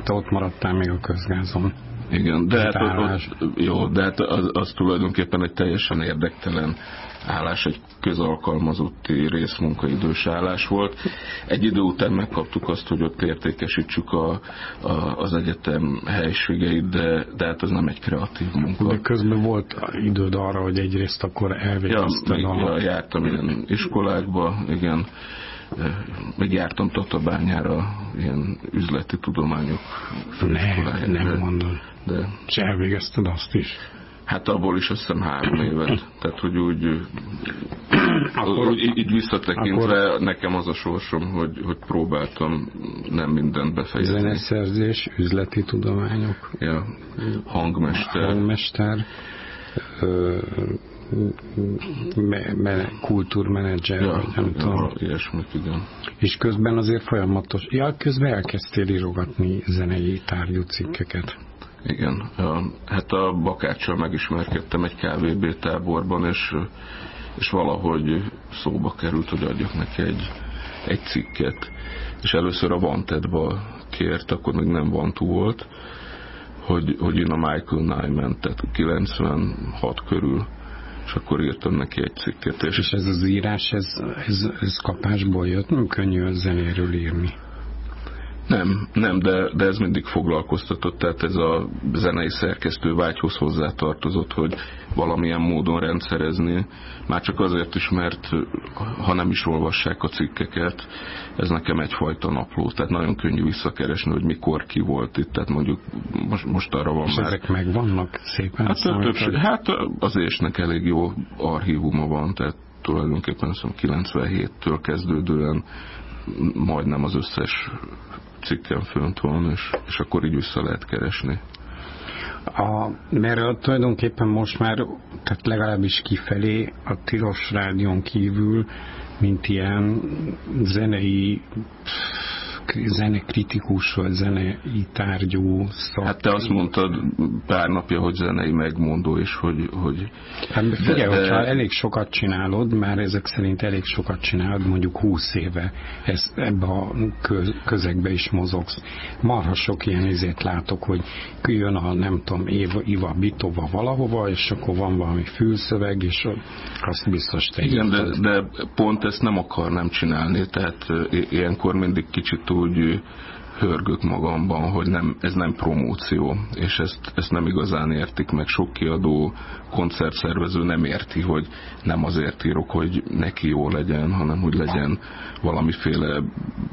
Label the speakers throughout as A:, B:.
A: Tehát ott maradtál még a közgázon.
B: Igen, de hát az tulajdonképpen egy teljesen érdektelen állás, egy közalkalmazotti részmunkaidős állás volt. Egy idő után megkaptuk azt, hogy ott értékesítsük az egyetem helységeit, de hát ez nem egy kreatív munka.
A: De közben volt időd arra, hogy egyrészt akkor elvégezted
B: jártam ilyen iskolákba, igen. Még jártam Tatabányára ilyen üzleti tudományok főiskolájára.
A: Nem mondod.
B: De...
A: És elvégezted azt is?
B: Hát abból is azt hiszem 3 évet. Tehát, hogy úgy így visszatekintve nekem az a sorsom, hogy próbáltam nem mindent befejezni.
A: Zeneszerzés, üzleti tudományok.
B: Ja. Hangmester.
A: Kultúrmenedzser, nem tudom.
B: Ilyesmit, igen.
A: És közben azért folyamatos. Közben elkezdtél írogatni zenei tárgyú cikkeket.
B: Igen. Hát a Bakáccsal megismerkedtem egy KVB táborban, és valahogy szóba került, hogy adjak neki egy cikket. És először a Wanted-ba kért, akkor még nem Vantú volt, hogy én a Michael Nyman, tehát 96 körül, és akkor írtam neki egy cikket.
A: És ez az írás, ez kapásból jött? Nem könnyű a zenéről írni.
B: Nem, de ez mindig foglalkoztatott, tehát ez a zenei szerkesztő vágyhoz hozzátartozott, hogy valamilyen módon rendszerezni, már csak azért is, mert ha nem is olvassák a cikkeket, ez nekem egyfajta napló, tehát nagyon könnyű visszakeresni, hogy mikor ki volt itt, tehát mondjuk most arra van. És
A: már... ezek megvannak szépen?
B: Hát az ésnek elég jó archívuma van, tehát tulajdonképpen 97-től kezdődően majdnem az összes cikken fönt van, és akkor így vissza lehet keresni.
A: Mert tulajdonképpen most már, tehát legalábbis kifelé a Tilos Rádión kívül, mint ilyen zenekritikus vagy zenei tárgyú szak. Hát
B: te azt mondtad pár napja, hogy zenei megmondó, és hogy...
A: Hát figyelj, hogyha elég sokat csinálod, már ezek szerint elég sokat csinálod, mondjuk 20 éve ebbe a közegbe is mozogsz. Marha sok ilyen izét látok, hogy jön a nem tudom, Iva Bitova valahova, és akkor van valami fülszöveg, és azt biztos te.
B: Igen, de pont ezt nem akarnám csinálni, tehát ilyenkor mindig kicsit úgy hörgök magamban, hogy ez nem promóció, és ezt nem igazán értik meg. Sok kiadó, koncertszervező nem érti, hogy nem azért írok, hogy neki jó legyen, hanem hogy legyen valamiféle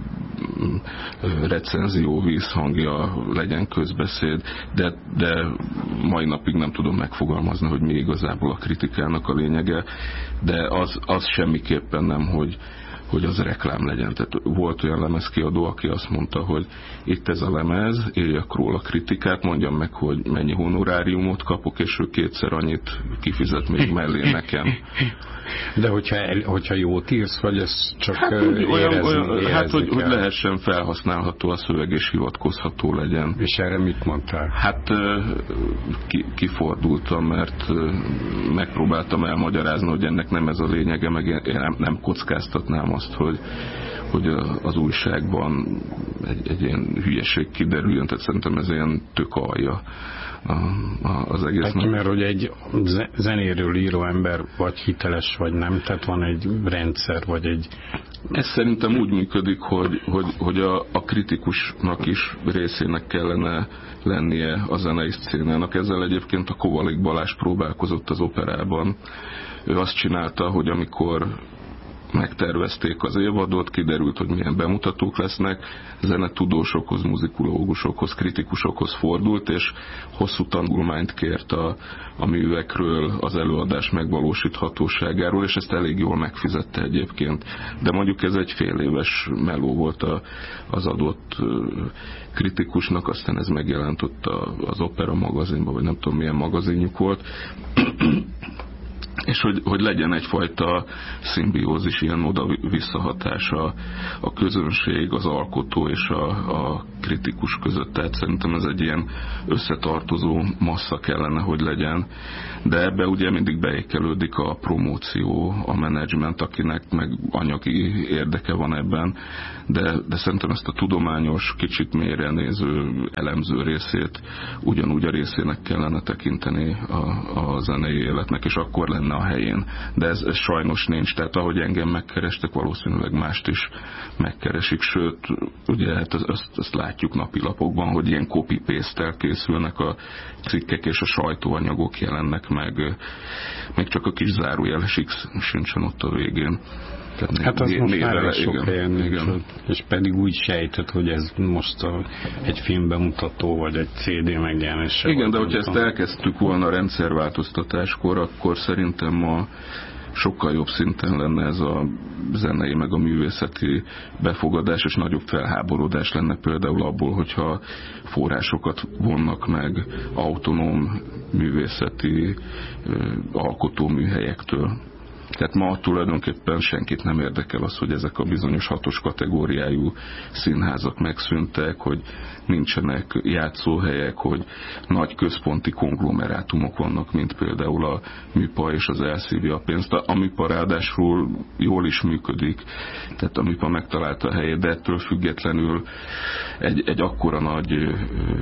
B: recenzió, vízhangja, legyen közbeszéd, de mai napig nem tudom megfogalmazni, hogy mi igazából a kritikának a lényege, de az semmiképpen nem, hogy az reklám legyen. Tehát volt olyan lemezkiadó, aki azt mondta, hogy itt ez a lemez, írjak róla kritikát, mondjam meg, hogy mennyi honoráriumot kapok, és ő 2-szer annyit kifizet még mellé nekem.
A: De hogyha jót írsz, vagy ez csak érezni?
B: Hát, hogy lehessen felhasználható a szöveg, és hivatkozható legyen.
A: És erre mit mondtál?
B: Hát kifordultam, mert megpróbáltam elmagyarázni, hogy ennek nem ez a lényege, meg én nem kockáztatnám azt, hogy az újságban egy ilyen hülyeség kiderüljön, tehát szerintem ez ilyen tök alja az egésznek.
A: Hát, mert hogy egy zenéről író ember vagy hiteles, vagy nem, tehát van egy rendszer, vagy egy...
B: Ez szerintem úgy működik, hogy a kritikusnak is részének kellene lennie a zenei szcénának. Ezzel egyébként a Kovalik Balázs próbálkozott az Operában. Ő azt csinálta, hogy amikor megtervezték az évadot, kiderült, hogy milyen bemutatók lesznek, zenetudósokhoz, muzikológusokhoz, kritikusokhoz fordult, és hosszú tanulmányt kért a művekről, az előadás megvalósíthatóságáról, és ezt elég jól megfizette egyébként. De mondjuk ez egy fél éves meló volt az adott kritikusnak, aztán ez megjelent ott az Opera magazinban, vagy nem tudom milyen magazinjuk volt. és hogy legyen egyfajta szimbiózis, ilyen oda-visszahatása a közönség, az alkotó és a kritikus között. Tehát szerintem ez egy ilyen összetartozó massza kellene, hogy legyen. De ebbe ugye mindig beékelődik a promóció, a menedzsment, akinek meg anyagi érdeke van ebben, de szerintem ezt a tudományos, kicsit mélyre néző, elemző részét ugyanúgy a részének kellene tekinteni a zenei életnek, és akkor lenne a helyén. De ez sajnos nincs, tehát ahogy engem megkerestek, valószínűleg mást is megkeresik, sőt, ugye hát ezt látjuk napilapokban, hogy ilyen copy-paste-tel készülnek a cikkek, és a sajtóanyagok jelennek meg, még csak a kis zárójeles X sincsen ott a végén.
A: Hát az most már elég sok helyen nincs, és pedig úgy sejtett, hogy ez most egy filmbemutató, vagy egy CD megjelenése.
B: Igen, de hogyha ezt elkezdtük volna a rendszerváltoztatáskor, akkor szerintem ma sokkal jobb szinten lenne ez a zenei meg a művészeti befogadás, és nagyobb felháborodás lenne például abból, hogyha forrásokat vonnak meg autonóm művészeti alkotóműhelyektől. Tehát ma tulajdonképpen senkit nem érdekel az, hogy ezek a bizonyos 6-os kategóriájú színházak megszűntek, hogy nincsenek játszóhelyek, hogy nagy központi konglomerátumok vannak, mint például a MIPA, és az elszívja a pénzt. A MIPA ráadásul jól is működik, tehát a MIPA megtalálta a helyét, de ettől függetlenül egy akkora nagy,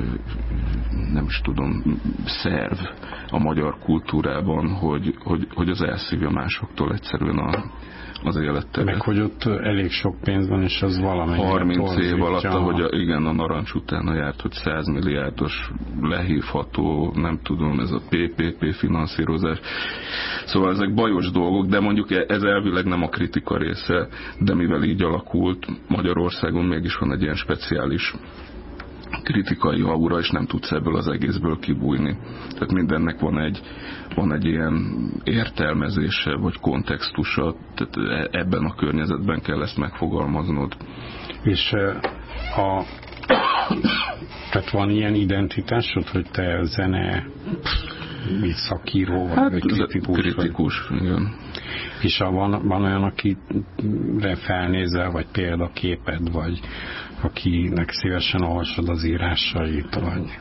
B: nem is tudom, szerv a magyar kultúrában, hogy az elszívja másoktól egyszerűen az élettel.
A: Meg hogy ott elég sok pénz van, és az valamelyik
B: 30 év alatt, ahogy igen, a narancs utána járt, hogy 100 milliárdos lehívható, nem tudom, ez a PPP finanszírozás. Szóval ezek bajos dolgok, de mondjuk ez elvileg nem a kritika része, de mivel így alakult, Magyarországon mégis van egy ilyen speciális kritikai aura, és nem tudsz ebből az egészből kibújni. Tehát mindennek van egy ilyen értelmezése, vagy kontextusa, tehát ebben a környezetben kell ezt megfogalmaznod.
A: És tehát van ilyen identitásod, hogy te zene szakíró, vagy
B: kritikus, igen.
A: És van olyan, akire felnézel, vagy példaképed, vagy akinek szívesen olvasod az írásait, vagy...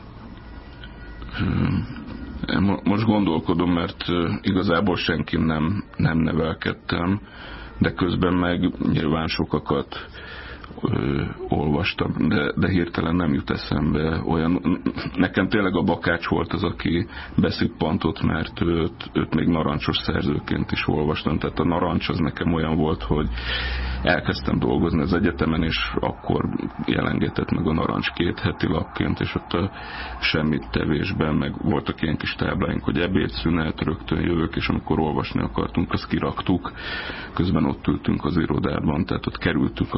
B: Most gondolkodom, mert igazából senkin nem nevelkedtem, de közben meg nyilván sokakat olvastam, de hirtelen nem jut eszembe olyan. Nekem tényleg a Bakács volt az, aki beszippantott, mert őt még narancsos szerzőként is olvastam. Tehát a narancs az nekem olyan volt, hogy elkezdtem dolgozni az egyetemen, és akkor jelengetett meg a narancs 2 heti lapként, és ott a semmit tevésben, meg voltak ilyen kis tábláink, hogy ebédszünet, rögtön jövök, és amikor olvasni akartunk, azt kiraktuk, közben ott ültünk az irodában, tehát ott kerültük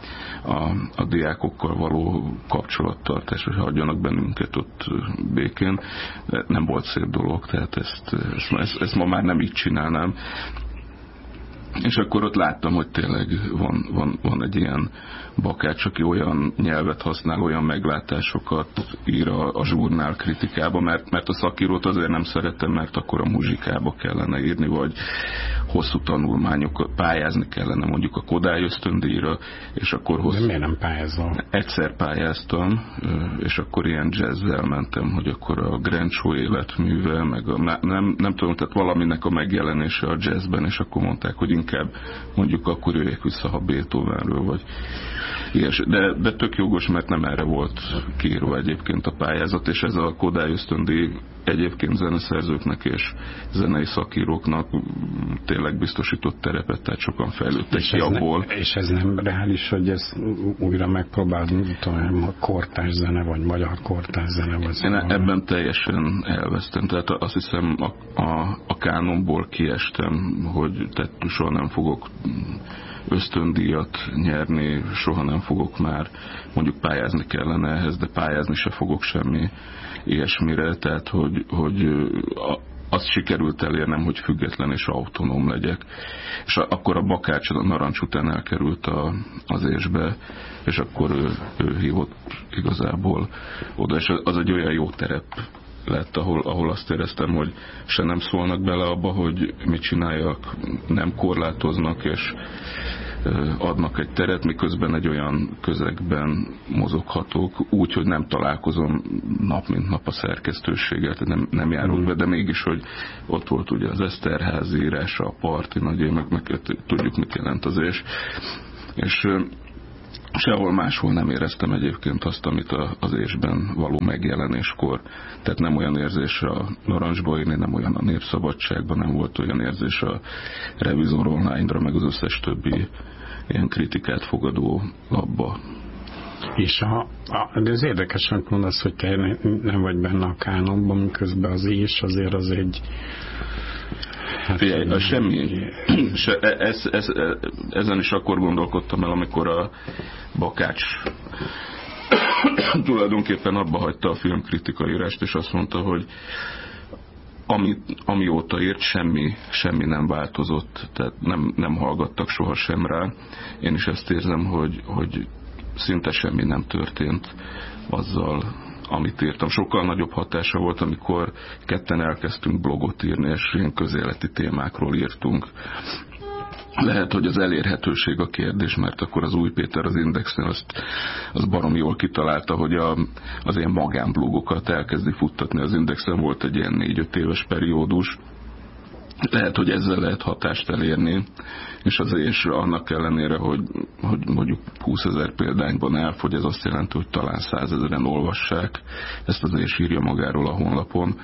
B: a diákokkal való kapcsolattartás, hogy hagyjanak bennünket ott békén. Nem volt szép dolog, tehát ezt ma már nem így csinálnám. És akkor ott láttam, hogy tényleg van egy ilyen Bakács, aki olyan nyelvet használ, olyan meglátásokat ír a zsurnál kritikába, mert a szakírót azért nem szeretem, mert akkor a muzsikába kellene írni, vagy hosszú tanulmányokat pályázni kellene mondjuk a Kodály ösztöndíjra, és akkor
A: hosszú... De miért nem pályázol?
B: Egyszer pályáztam, és akkor ilyen jazzzel mentem, hogy akkor a Grencsó életműve, meg nem tudom, tehát valaminek a megjelenése a jazzben, és akkor mondták, hogy inkább mondjuk akkor jöjjek vissza, ha Beethovenről, vagy ilyes. De tök jogos, mert nem erre volt kiírva egyébként a pályázat, és ez a Kodály ösztöndíj egyébként zeneszerzőknek és zenei szakíróknak tényleg biztosított terepet, tehát sokan fejlődtek ki abból.
A: És ez nem reális, hogy ezt újra megpróbáld, tudom, a kortárs zene, vagy magyar kortárs zene, vagy
B: én ebben teljesen elvesztem, tehát azt hiszem a kánonból kiestem, hogy tehát soha nem fogok ösztöndíjat nyerni, soha nem fogok már, mondjuk pályázni kellene ehhez, de pályázni se fogok semmi ilyesmire, tehát hogy azt sikerült elérnem, hogy független és autonóm legyek. És akkor a Bakács a narancs után elkerült az ésbe, és akkor ő hívott igazából oda, és az egy olyan jó terep lett, ahol azt éreztem, hogy se nem szólnak bele abba, hogy mit csináljak, nem korlátoznak, és adnak egy teret, miközben egy olyan közegben mozoghatok, úgy, hogy nem találkozom nap mint nap a szerkesztőséggel, tehát nem járunk be, de mégis, hogy ott volt ugye az Eszterházi írása, a Parti Nagy, meg tudjuk, mit jelent az és sehol máshol nem éreztem egyébként azt, amit az ésben való megjelenéskor. Tehát nem olyan érzés a Narancsba írni, nem olyan a Népszabadságban, nem volt olyan érzés a Revizor Online-ra, meg az összes többi ilyen kritikát fogadó labba.
A: És de ez érdekes, hogy mondasz, hogy te nem vagy benne a kánonban, miközben az és azért az egy...
B: Figyelj, semmi. Ezen is akkor gondolkodtam el, amikor a Bakács tulajdonképpen abba hagyta a filmkritika írást, és azt mondta, hogy amióta írt, semmi nem változott, tehát nem hallgattak sohasem rá. Én is ezt érzem, hogy szinte semmi nem történt azzal, amit írtam. Sokkal nagyobb hatása volt, amikor ketten elkezdtünk blogot írni, és ilyen közéleti témákról írtunk. Lehet, hogy az elérhetőség a kérdés, mert akkor az Új Péter az Indexnél az baromi jól kitalálta, hogy az ilyen magánblogokat elkezdi futtatni. Az Indexen volt egy ilyen 4-5 éves periódus. Lehet, hogy ezzel lehet hatást elérni, és annak ellenére, hogy mondjuk 20 000 példányban elfogy, ez azt jelenti, hogy talán 100 000-en olvassák. Ezt azért írja magáról a honlapon.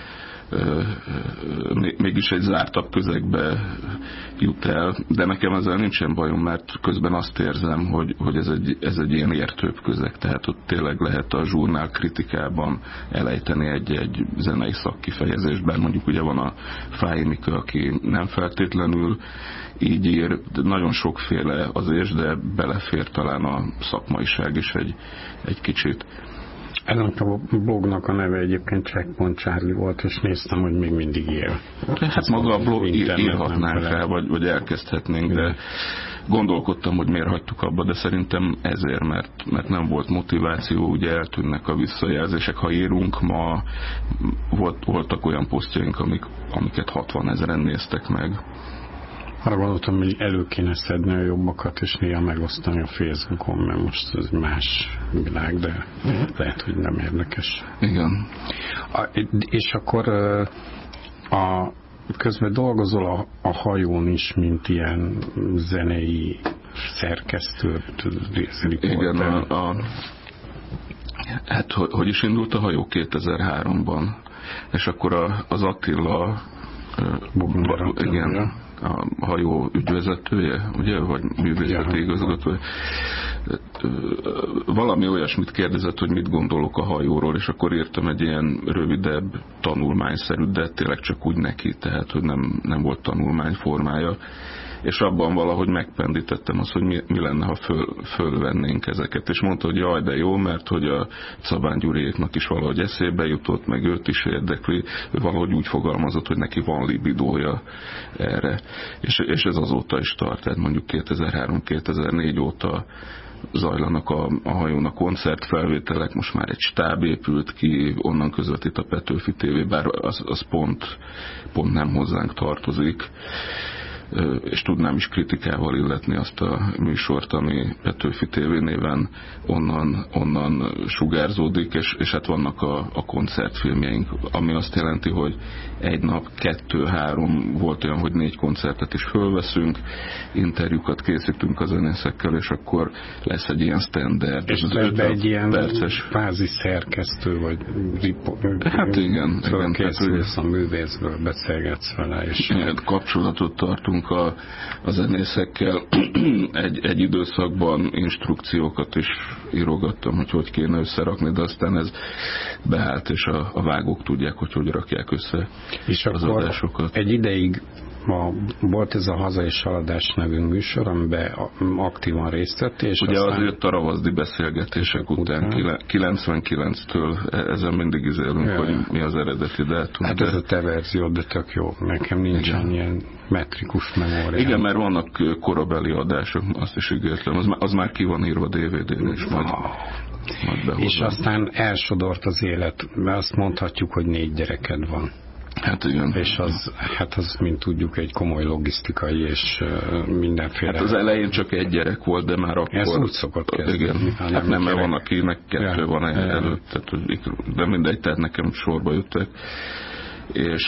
B: Mégis egy zártabb közegbe jut el, de nekem ezzel nincsen bajom, mert közben azt érzem, hogy ez egy ilyen értőbb közeg, tehát ott tényleg lehet a zsurnál kritikában elejteni egy zenei szakkifejezésben, mondjuk ugye van a Fáy Mika, aki nem feltétlenül így ír, de nagyon sokféle azért, de belefér talán a szakmaiság is egy kicsit.
A: Ennek a blognak a neve egyébként Checkpoint Charlie volt, és néztem, hogy még mindig él.
B: Hát maga a blog írhatnánk rá, vagy elkezdhetnénk, de gondolkodtam, hogy miért hagytuk abba, de szerintem ezért, mert nem volt motiváció, ugye eltűnnek a visszajelzések. Ha írunk, ma voltak olyan posztjaink, amiket 60 000-en néztek meg.
A: Arra gondoltam, hogy elő kéne szedni a jobbakat, és néha megosztani a Facebookon, mert most ez más világ, de lehet, hogy nem érdekes.
B: Igen.
A: És akkor közben dolgozol a hajón is, mint ilyen zenei szerkesztő,
B: igen, hát hogy is indult a hajó 2003-ban, és akkor az Attila igen, a hajó ügyvezetője, ugye, vagy művészeti igazgatója, valami olyasmit kérdezett, hogy mit gondolok a hajóról, és akkor írtam egy ilyen rövidebb tanulmányszerű, de tényleg csak úgy neki, tehát hogy nem volt tanulmány formája, és abban valahogy megpendítettem azt, hogy mi lenne, ha fölvennénk ezeket, és mondta, hogy jaj, de jó, mert hogy a Szabán Gyuriéknak is valahogy eszébe jutott, meg őt is érdekli, ő valahogy úgy fogalmazott, hogy neki van libidója erre, és ez azóta is tart, tehát mondjuk 2003-2004 óta zajlanak a hajón a koncertfelvételek, most már egy stáb épült ki, onnan közvetít a Petőfi TV, bár az pont nem hozzánk tartozik, és tudnám is kritikával illetni azt a műsort, ami Petőfi TV néven onnan sugárzódik, és hát vannak a koncertfilmjeink, ami azt jelenti, hogy egy nap 2-3 volt olyan, hogy 4 koncertet is fölveszünk, interjúkat készítünk a zenészekkel, és akkor lesz egy ilyen standard.
A: És egy ilyen kvázi szerkesztő, vagy
B: hát igen.
A: Készülsz a művészből, beszélgetsz vele, és
B: kapcsolatot tartunk a zenészekkel. Egy időszakban instrukciókat is írogattam, hogy kéne összerakni, de aztán ez beállt, és a vágók tudják, hogy rakják össze
A: és
B: az
A: akkor
B: adásokat.
A: Egy ideig volt ez a Haza és Haladás nevű műsor, amiben aktívan részt vett, és
B: ugye
A: aztán...
B: az jött a ravaszdi beszélgetések után 99-től ezen mindig izélünk, hogy mi az eredeti dátum.
A: Hát ez a te verziód, de tök jó. Nekem nincsen ilyen metrikus memóriám.
B: Igen, mert vannak korabeli adások, azt is ígértem. Az már ki van írva DVD-n is, majd
A: És aztán elsodort az élet, mert azt mondhatjuk, hogy 4 gyereked van.
B: Hát igen.
A: És az, mint tudjuk, egy komoly logisztikai és mindenféle...
B: Hát az elején csak 1 gyerek volt, de már akkor...
A: Ez úgy szokott kezdeni.
B: Igen. Hát nem, mert van, akinek 2 van előtt, tehát, de mindegy, tehát nekem sorba jöttek. És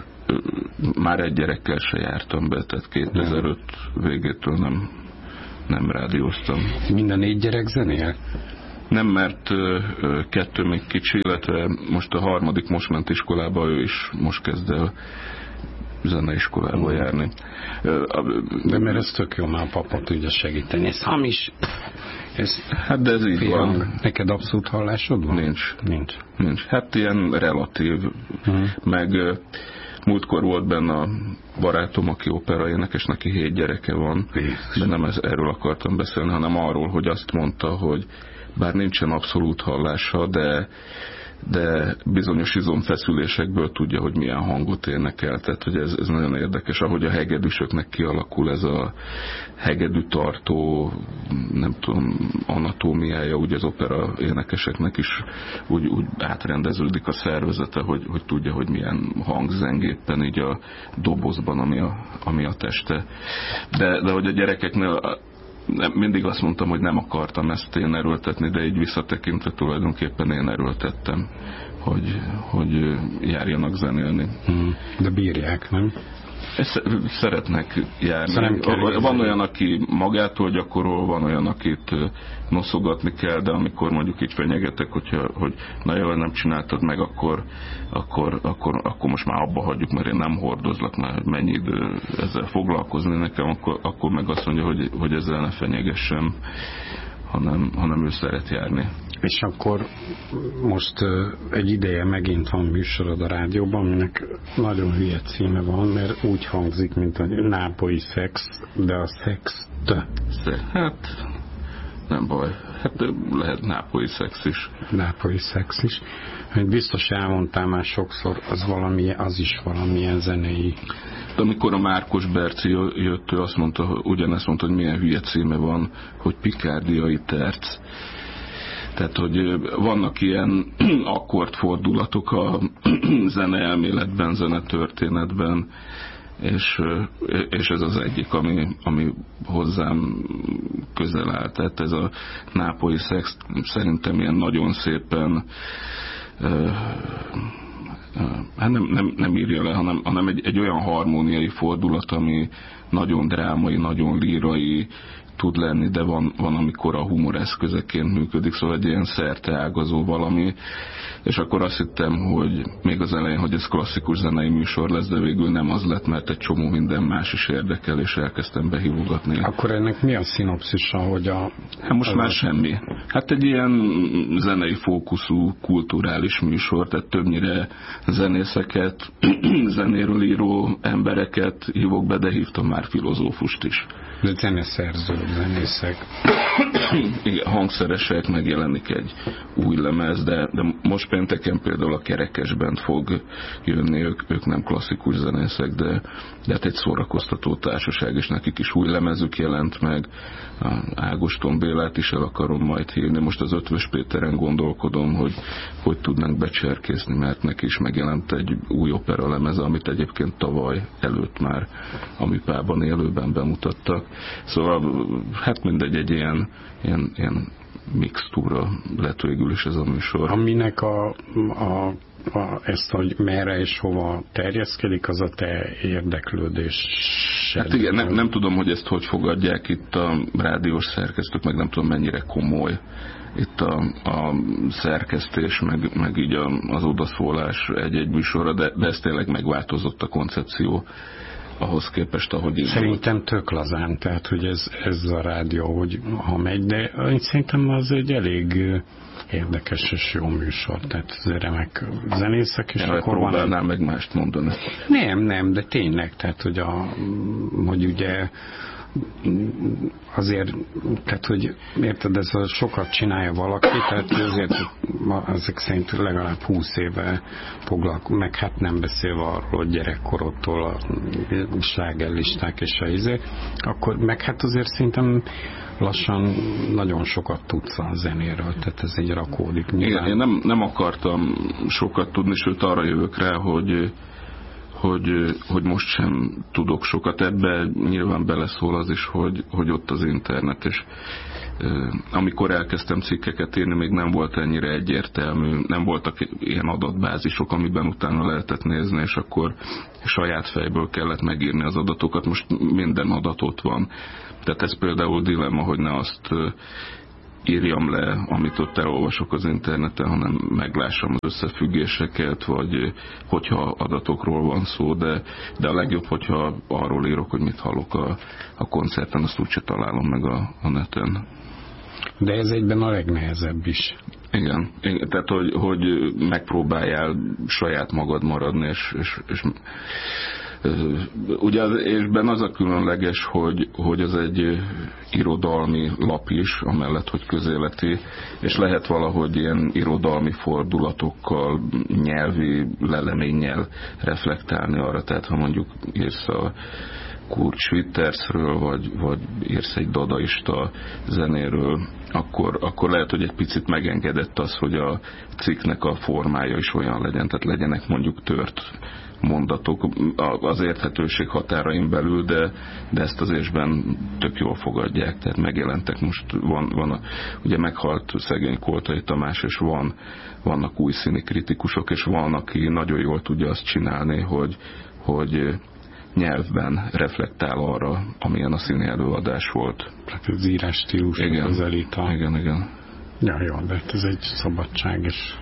B: már 1 gyerekkel se jártam be, tehát 2005 végétől nem rádióztam.
A: Mind a 4 gyerek zenél?
B: Nem, mert 2 még kicsi, illetve most a 3. most ment iskolába, ő is most kezd el zeneiskolába járni.
A: De mert ez tök jó, már a papa tudja segíteni. Ez hamis.
B: Hát de ez így van.
A: Neked abszolút hallásod van?
B: Nincs. Hát ilyen relatív. Meg múltkor volt benne a barátom, aki operaénekes, neki 7 gyereke van. De nem erről akartam beszélni, hanem arról, hogy azt mondta, hogy bár nincsen abszolút hallása, de bizonyos izomfeszülésekből tudja, hogy milyen hangot énekel. Tehát, hogy ez nagyon érdekes, ahogy a hegedűsöknek kialakul ez a hegedűtartó, nem tudom, anatómiája, úgy az opera énekeseknek is úgy átrendeződik a szervezete, hogy tudja, hogy milyen hang zeng éppen így a dobozban, ami a teste. De hogy a gyerekeknél mindig azt mondtam, hogy nem akartam ezt én erőltetni, de így visszatekintve tulajdonképpen én erőltettem, hogy járjanak zenélni.
A: De bírják, nem?
B: Szeretnek járni. Van olyan, aki magától gyakorol, van olyan, akit noszogatni kell, de amikor mondjuk így fenyegetek, hogy na jól nem csináltad meg, akkor most már abba hagyjuk, mert én nem hordozlak, már mennyi idő ezzel foglalkozni nekem, akkor meg azt mondja, hogy ezzel ne fenyegessem, hanem ő szeret járni.
A: És akkor most egy ideje megint van műsorod a rádióban, aminek nagyon hülye címe van, mert úgy hangzik, mint a nápolyi szex, de a szex
B: Hát nem baj. Hát lehet nápolyi szex is.
A: Nápolyi szex is. Biztos elmondtál már sokszor, az is valamilyen zenei.
B: De amikor a Márkos Berci jött, ő ugyanezt mondta, hogy milyen hülye címe van, hogy Pikárdiai terc. Tehát, hogy vannak ilyen akkordfordulatok a zeneelméletben, zenetörténetben, és ez az egyik, ami hozzám közel áll. Tehát ez a nápolyi szex szerintem ilyen nagyon szépen hát nem írja le, hanem egy olyan harmóniai fordulat, ami nagyon drámai, nagyon lírai tud lenni, de van amikor a humor eszközeként működik, szóval egy ilyen szerteágazó valami, és akkor azt hittem, hogy még az elején, hogy ez klasszikus zenei műsor lesz, de végül nem az lett, mert egy csomó minden más is érdekel, és elkezdtem behívogatni.
A: Akkor ennek mi a szinopszisa, hogy
B: Hát most már semmi. Hát egy ilyen zenei fókuszú, kulturális műsor, tehát többnyire zenészeket, zenéről író embereket hívok be, de hívtam már filozófust is.
A: De zeneszerzők, zenészek.
B: Igen, hangszeresek, megjelenik egy új lemez, de most pénteken például a Kerekesben fog jönni, ők nem klasszikus zenészek, de hát egy szórakoztató társaság, és nekik is új lemezük jelent meg. Ágoston Bélát is el akarom majd hívni. Most az Ötvös Péteren gondolkodom, hogy tudnánk becserkészni, mert neki is megjelent egy új opera lemeze, amit egyébként tavaly előtt már a Műpában élőben bemutattak. Szóval hát mindegy, egy ilyen mixtúra lett végül is ez a műsor.
A: Aminek ezt, hogy merre és hova terjeszkedik, az a te érdeklődés.
B: Hát igen, nem tudom, hogy ezt hogy fogadják itt a rádiós szerkesztők, meg nem tudom, mennyire komoly itt a szerkesztés, meg így az odaszólás egy-egy műsorra, de ez tényleg megváltozott a koncepció ahhoz képest, ahogy így
A: szerintem volt. Tök lazán, tehát hogy ez a rádió, hogy ha megy, de én szerintem az egy elég érdekes és jó műsor, tehát remek zenészek, és akkor
B: próbálnál meg mást mondani.
A: Nem, de tényleg, tehát hogy ugye azért, tehát hogy érted, ez a sokat csinálja valaki, tehát azért ezek szerint legalább 20 éve meg hát nem beszélve arról, hogy gyerekkorodtól a slágerlisták és a akkor meg hát azért szerintem lassan nagyon sokat tudsz a zenéről, tehát ez egy rakódik.
B: Igen, én nem akartam sokat tudni, sőt arra jövök rá, hogy most sem tudok sokat. Ebbe nyilván beleszól az is, hogy ott az internet, és amikor elkezdtem cikkeket írni, még nem volt ennyire egyértelmű, nem voltak ilyen adatbázisok, amiben utána lehetett nézni, és akkor saját fejből kellett megírni az adatokat. Most minden adat ott van. Tehát ez például dilemma, hogy ne azt írjam le, amit ott elolvasok az interneten, hanem meglássam az összefüggéseket, vagy hogyha adatokról van szó, de a legjobb, hogyha arról írok, hogy mit hallok a koncerten, azt úgyse találom meg a neten.
A: De ez egyben a legnehezebb is.
B: Igen. Tehát, hogy megpróbáljál saját magad maradni, és ugye és benne az a különleges, hogy az egy irodalmi lap is, amellett, hogy közéleti, és lehet valahogy ilyen irodalmi fordulatokkal, nyelvi leleménnyel reflektálni arra. Tehát ha mondjuk írsz a Kurt Schwittersről, vagy írsz egy dadaista zenéről, akkor lehet, hogy egy picit megengedett az, hogy a cikknek a formája is olyan legyen, tehát legyenek mondjuk tört mondatok az érthetőség határain belül, de ezt az ésben tök jól fogadják, tehát megjelentek most, ugye meghalt szegény Koltai Tamás, és vannak újszíni kritikusok, és van, aki nagyon jól tudja azt csinálni, hogy nyelvben reflektál arra, amilyen a színi előadás volt.
A: Tehát az írás stílus, az elita.
B: Igen.
A: Ja, jó, de ez egy szabadság, és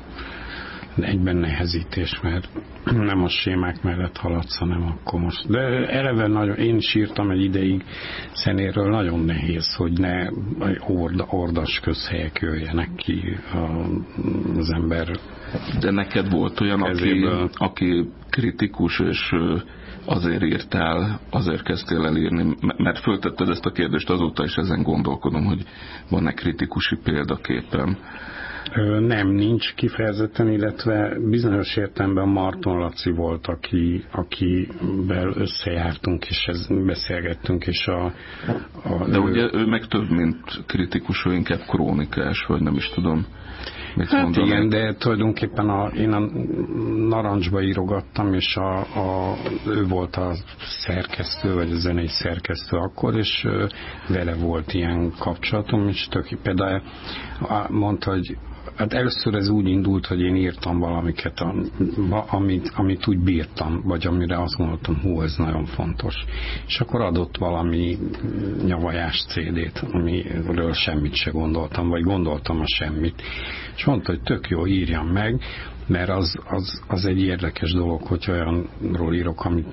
A: egyben nehezítés, mert nem a sémák mellett haladsz, hanem akkor most. De eleve nagyon, én is írtam egy ideig zenéről, nagyon nehéz, hogy ne ordas közhelyek jöjjenek ki az ember.
B: De neked volt olyan, aki kritikus, és azért írtál, azért kezdtél el írni, mert föltetted ezt a kérdést, azóta is ezen gondolkodom, hogy van-e kritikusi példaképpen.
A: Nem, nincs kifejezetten, illetve bizonyos értelemben Marton Laci volt, akivel összejártunk, és beszélgettünk, és
B: de ugye ő meg több, mint kritikus, ő inkább krónikás, vagy nem is tudom.
A: Hát igen, de tulajdonképpen én a Narancsba írogattam, és ő volt a szerkesztő, vagy a zenei szerkesztő akkor, és vele volt ilyen kapcsolatom, és például mondta, hogy hát először ez úgy indult, hogy én írtam valamiket, amit úgy bírtam, vagy amire azt gondoltam, ez nagyon fontos. És akkor adott valami nyavajás CD-t, amiről semmit se gondoltam, vagy gondoltam a semmit. És mondta, hogy tök jó, írjam meg, mert az egy érdekes dolog, hogy olyanról írok, amit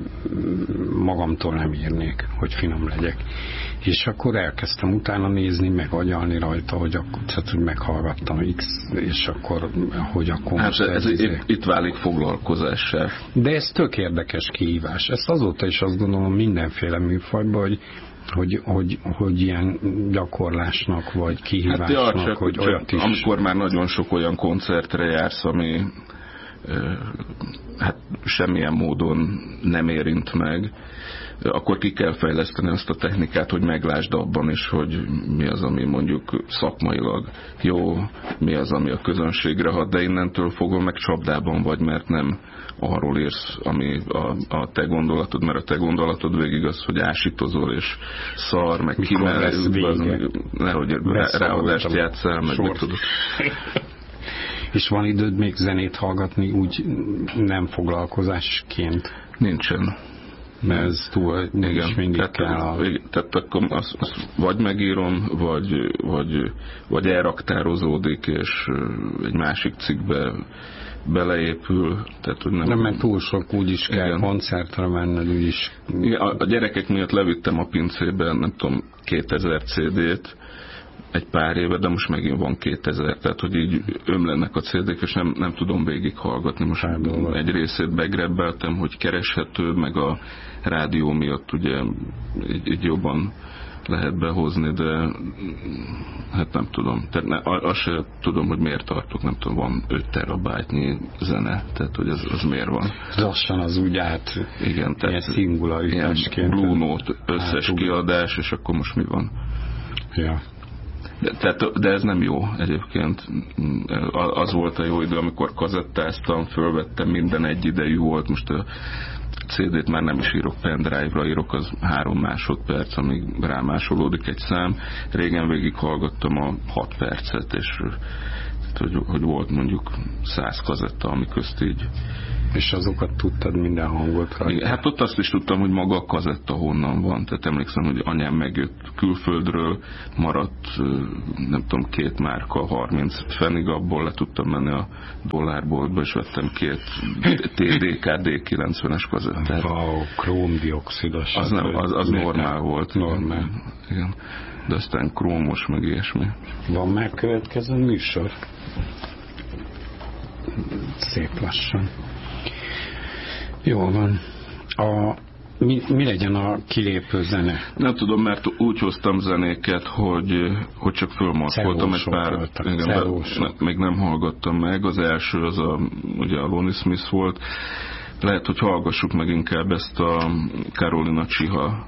A: magamtól nem írnék, hogy finom legyek. És akkor elkezdtem utána nézni, meg agyalni rajta, hogy meghallgattam és akkor, hogy akkor
B: hát itt válik foglalkozássá.
A: De ez tök érdekes kihívás. Ezt azóta is azt gondolom mindenféle műfajban, hogy ilyen gyakorlásnak, vagy kihívásnak,
B: hát
A: hogy olyat is.
B: Amikor már nagyon sok olyan koncertre jársz, ami hát semmilyen módon nem érint meg, akkor ki kell fejleszteni azt a technikát, hogy meglásd abban is, hogy mi az, ami mondjuk szakmailag jó, mi az, ami a közönségre hat, de innentől fogva meg csapdában vagy, mert nem arról írsz, ami a te gondolatod, mert a te gondolatod végig az, hogy ásítozol, és szar, meg kimelsz, nehogy ráadást játsszál, meg tudod.
A: És van időd még zenét hallgatni úgy nem foglalkozásként?
B: Nincsen.
A: Mert ez túl, és mindig
B: tehát akkor azt vagy megírom, vagy elraktározódik, és egy másik cikkbe beleépül. Tehát, hogy nem,
A: mert túl sok úgyis kell koncertre menned, úgyis.
B: A gyerekek miatt levittem a pincébe, nem tudom, 2000 CD-t, egy pár éve, de most megint van 2000, tehát hogy így ömlennek a CD-k, és nem tudom végighallgatni. Most egy részét begrebbeltem, hogy kereshető, meg a rádió miatt ugye így jobban lehet behozni, de hát nem tudom. Tehát azt sem tudom, hogy miért tartok, nem tudom, van 5 terabájtnyi zene, tehát hogy az miért van.
A: Lassan az úgy át,
B: igen,
A: ilyen szingularitásként.
B: Blue Note összes kiadás, és akkor most mi van?
A: Ja.
B: De ez nem jó egyébként. Az volt a jó idő, amikor kazettáztam, fölvettem, minden egyidejű volt, most a CD-t már nem is írok pendrive-ra, írok az 3 másodperc, amíg rámásolódik egy szám. Régen végighallgattam a 6 percet, és hogy volt mondjuk 100 kazetta, ami közt így.
A: És azokat tudtad, minden hangot rajta?
B: Hát ott azt is tudtam, hogy maga a kazetta honnan van. Tehát emlékszem, hogy anyám megjött külföldről, maradt, nem tudom, 2 márka, 30 fenig, abból le tudtam menni a dollárboltba, és vettem 2 TDK D90-es kazettát.
A: Wow, krómdioxidos.
B: Az normál volt.
A: Normál.
B: Igen. De aztán krómos, meg ilyesmi.
A: Van már következő műsor? Szép lassan. Jól van. Mi legyen a kilépő zene?
B: Nem tudom, mert úgy hoztam zenéket, hogy csak fölmarkoltam egy pár. Még nem hallgattam meg. Az első az ugye a Lonnie Smith volt. Lehet, hogy hallgassuk meg inkább ezt a Carolina Csiha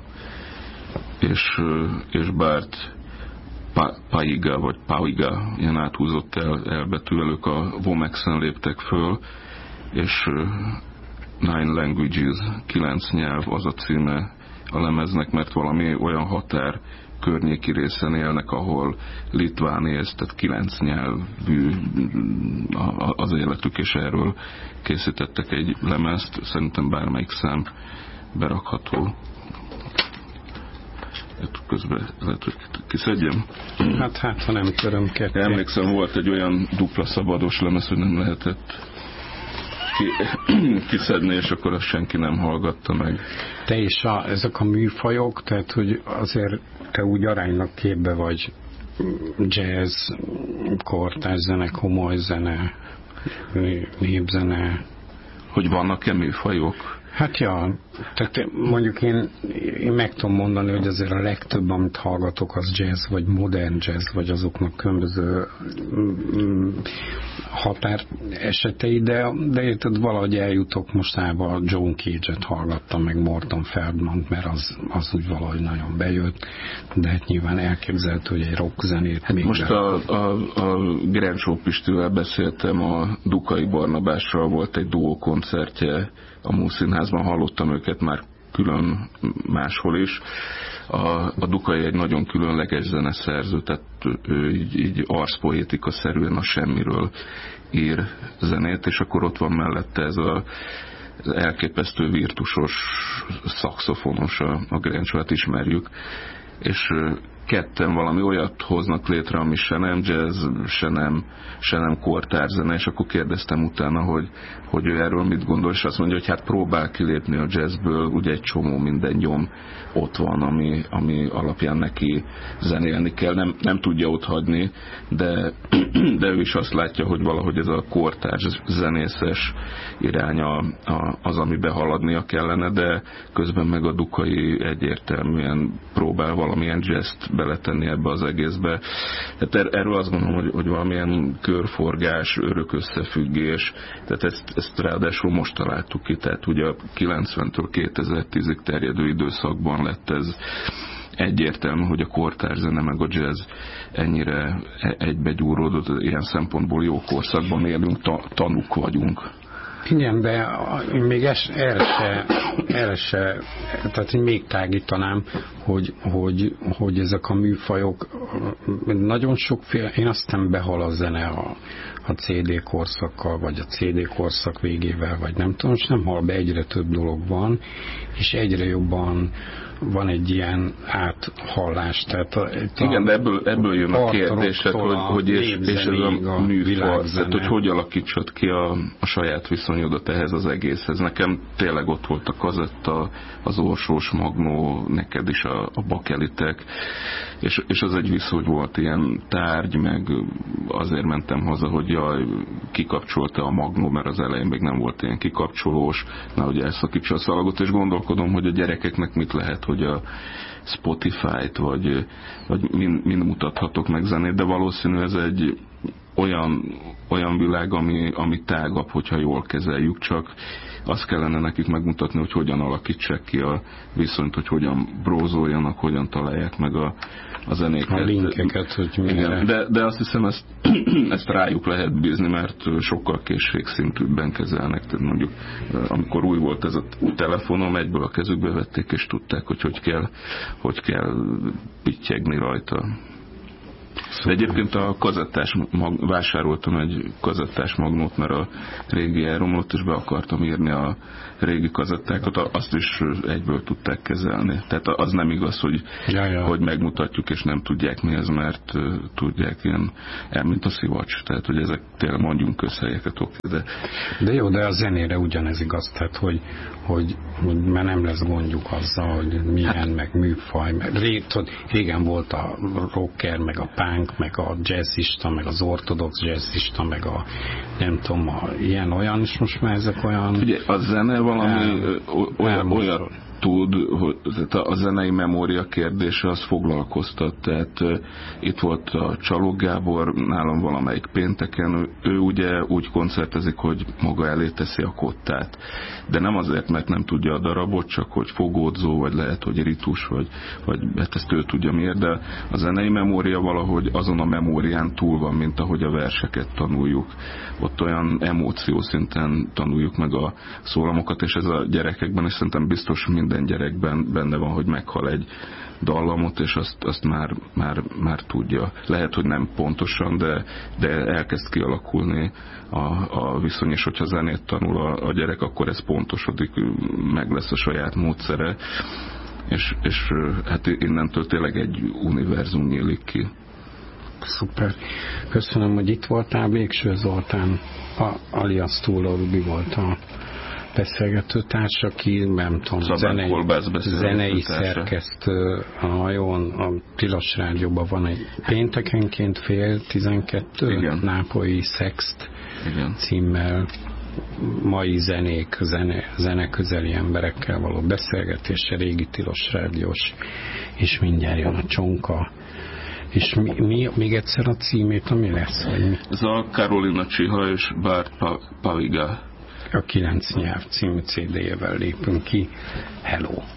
B: és Bart Paiga, vagy Paiga, ilyen áthúzott elbetűvel, ők a Vomexen léptek föl, és 9 Languages, 9 nyelv az a címe a lemeznek, mert valami olyan határ környéki részen élnek, ahol litvánés, tehát 9 nyelvű az életük, és erről készítettek egy lemezt, szerintem bármelyik szám berakható. Közben lehet, hogy kiszedjem.
A: Hát ha nem töröm ketté.
B: Emlékszem, volt egy olyan dupla szabados lemez, hogy nem lehetett kiszedni, és akkor azt senki nem hallgatta meg.
A: Te is ezek a műfajok, tehát hogy azért te úgy aránylag képbe vagy jazz, kortárs zene, komoly zene, népzene.
B: Hogy vannak-e műfajok?
A: Hát ja, tehát mondjuk én meg tudom mondani, hogy azért a legtöbb, amit hallgatok, az jazz, vagy modern jazz, vagy azoknak különböző határ esetei, de érted, valahogy eljutok mostanában John Cage-et hallgattam, meg Morton Feldman-t, mert az úgy valahogy nagyon bejött, de hát nyilván elképzelhető, hogy egy rock zenét
B: hát még most a Grencsó Pistivel beszéltem, a Dukai Barnabással volt egy duó koncertje a Múszínházban, hallottam őket már külön máshol is. A Dukai egy nagyon különleges zeneszerző, tehát ő így arszpoétika-szerűen a semmiről ír zenét, és akkor ott van mellette ez az elképesztő virtusos szaxofonos, a Grencsót ismerjük, és ketten valami olyat hoznak létre, ami se nem jazz, se nem kortárzene, és akkor kérdeztem utána, hogy ő erről mit gondol, és azt mondja, hogy hát próbál kilépni a jazzből, ugye egy csomó minden nyom ott van, ami alapján neki zenélni kell, nem tudja ott hagyni, de ő is azt látja, hogy valahogy ez a kortárs zenészes iránya az, ami behaladnia kellene, de közben meg a Dukai egyértelműen próbál valamilyen jazzt beletenni ebbe az egészbe. Tehát erről azt gondolom, hogy valamilyen körforgás, örök összefüggés, tehát ezt ráadásul most találtuk ki, tehát ugye a 90-től 2010-ig terjedő időszakban lett ez egyértelmű, hogy a kortárs zene meg a jazz ennyire egybegyúródott, ilyen szempontból jó korszakban élünk, tanúk vagyunk.
A: Igen, de még erre se, tehát még tágítanám, hogy ezek a műfajok nagyon sokféle, én aztán behal a zene a CD korszakkal, vagy a CD korszak végével, vagy nem tudom, és nem hal be, egyre több dolog van, és egyre jobban van egy ilyen áthallás. Tehát
B: igen, de ebből jön a kérdésed, hogy és ez a műfaj, tehát hogy hogy alakítsad ki a saját viszonyodat ehhez az egészhez. Nekem tényleg ott volt a kazetta, az Orsós Magnó, neked is a bakelitek, és az egy viszony volt, ilyen tárgy, meg azért mentem haza, hogy jaj, kikapcsolta a Magnó, mert az elején még nem volt ilyen kikapcsolós, nehogy elszakítsa a szalagot, és gondolkodom, hogy a gyerekeknek mit lehet, hogy a Spotify-t, vagy mind mutathatok meg zenét, de valószínű ez egy olyan világ, ami tágabb, hogyha jól kezeljük, csak azt kellene nekik megmutatni, hogy hogyan alakítsák ki a viszonyt, hogy hogyan brózoljanak, hogyan találják meg a zenéket.
A: A linkeket, hogy
B: igen, de azt hiszem, ezt rájuk lehet bízni, mert sokkal készségszintűbben kezelnek. Tehát mondjuk, amikor új volt ez a telefonom, egyből a kezükbe vették, és tudták, hogy kell pittyegni rajta. De egyébként vásároltam egy kazettás magnót, mert a régi elromlott, és be akartam írni a régi kazettákat, azt is egyből tudták kezelni. Tehát az nem igaz, hogy megmutatjuk, és nem tudják mi ez, mert tudják ilyen, mint a szivacs. Tehát, hogy ezek tényleg mondjunk közhelyeket.
A: De jó, de a zenére ugyanez igaz, tehát, hogy már nem lesz gondjuk azzal, hogy milyen, meg műfaj. Régen volt a rocker, meg a punk, meg a jazzista, meg az ortodox jazzista, meg a nem tudom, ilyen-olyan, és most már ezek olyan...
B: Ugye a zene valami olyan tud, hogy a zenei memória kérdése az foglalkoztat, tehát itt volt a Csalók Gábor nálam valamelyik pénteken, ő ugye úgy koncertezik, hogy maga elé teszi a kottát, de nem azért, mert nem tudja a darabot, csak hogy fogódzó, vagy lehet, hogy ritus, vagy hát ezt ő tudja miért, de a zenei memória valahogy azon a memórián túl van, mint ahogy a verseket tanuljuk. Ott olyan emóciószinten tanuljuk meg a szólamokat, és ez a gyerekekben is szerintem biztos minden gyerekben benne van, hogy meghal egy dallamot, és azt már tudja. Lehet, hogy nem pontosan, de elkezd kialakulni a viszony, és hogyha zenét tanul a gyerek, akkor ez pontosodik, meg lesz a saját módszere, és hát innentől tényleg egy univerzum nyílik ki.
A: Szuper. Köszönöm, hogy itt voltál. Végső Zoltán, alias Túló Rubi volt a beszélgető társ, aki nem tudom, zenei szerkesztő a hajón, a Tilos Rádióban van egy péntekenként 11:30 nápolyi Szext címmel mai zene közeli emberekkel való beszélgetése, régi Tilos Rádiós, és mindjárt jön a Csonka. És még egyszer a címét, ami lesz?
B: Ez a Karolina Csiha és Bart Paviga.
A: A 9 nyelv című CD-jével lépünk ki. Hello!